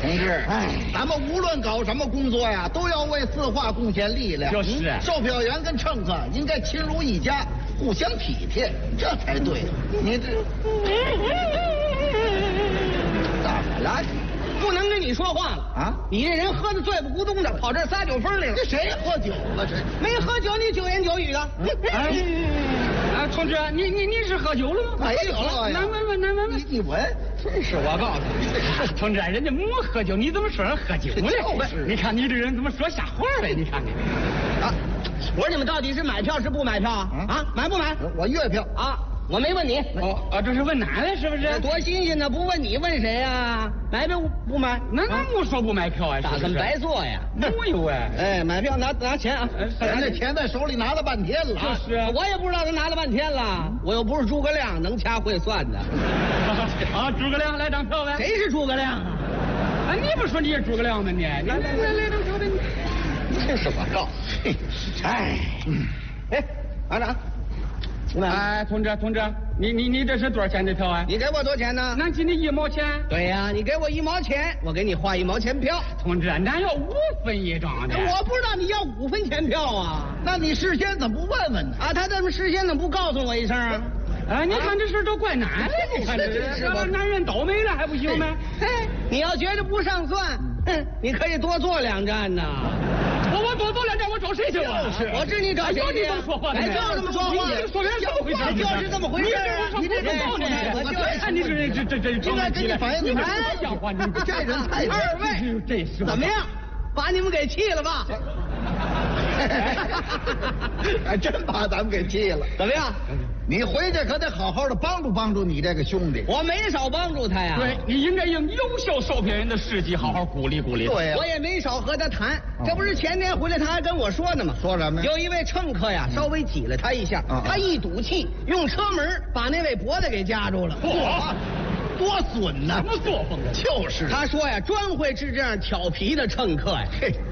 同志，咱们无论搞什么工作呀，都要为四化贡献力量。 就是， 售票员跟乘客应该亲如一家，互相体贴，这才对。你这咋了？ 不能跟你说话了啊！你这人喝的醉不咕咚的，跑这撒酒疯来了。 这谁喝酒了？这没喝酒，你酒言酒语的。 同志，你是喝酒了吗？ 没有了呀！ 难闻。 你闻， 真是我告诉你，同志，人家没喝酒，你怎么说人喝酒呢？你看你这人怎么说瞎话嘞？你看看。 啊，我说你们到底是买票是不买票啊？买不买？ 我月票啊。我没问你这是问俺了是不是？ 多新鲜呢！不问你问谁呀？买票不买？ 那我说不买票啊？ 打算白做呀？ 没有哎，买票拿钱啊！ 人家钱在手里拿了半天了。 就是啊， 我也不知道他拿了半天了。我又不是诸葛亮，能掐会算的。 诸葛亮来张票呗？ 谁是诸葛亮啊？ 你不说你是诸葛亮吗？你来张票呗！ 这是我告诉你。班长。 哎，同志，你这是多少钱的票啊？ 你给我多少钱呢？ 俺给你1毛钱。 对呀，你给我1毛钱，我给你画1毛钱票。 同志，俺要5分1张的。 我不知道你要5分钱票啊？ 那你事先怎么不问问呢？ 啊，他怎么事先怎么不告诉我一声啊？ 你看这事都怪难的，你看这男人倒霉了还不行吗？ 你要觉得不上算，你可以多坐2站呢。 我多坐2站，我找谁去啊？ 我知你找谁去？ 你这么说话， 就这么说话。 你说人怎么回事？ 就是这么回事。 你这怎么道理？我看你这应该跟你反映你们像话， 这人太 2位， 这是怎么样？把你们给气了吧？ 还真把咱们给气了。 怎么样？ 你回去可得好好的帮助你这个兄弟。 我没少帮助他呀。 对，你应该用优秀售票员的事迹好好鼓励。 对呀， 我也没少和他谈。这不是前天回来他还跟我说呢吗？ 说什么呀？ 有一位乘客呀，稍微挤了他一下，他一赌气，用车门把那位脖子给夹住了。 多损呐！ 什么作风啊？ 就是。 他说呀，专会治这样调皮的乘客呀。